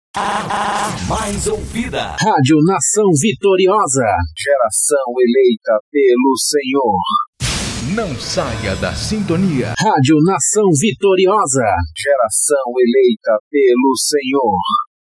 Mais ouvida. Rádio Nação Vitoriosa. Geração eleita pelo Senhor. Não saia da sintonia. Rádio Nação Vitoriosa. Geração eleita pelo Senhor.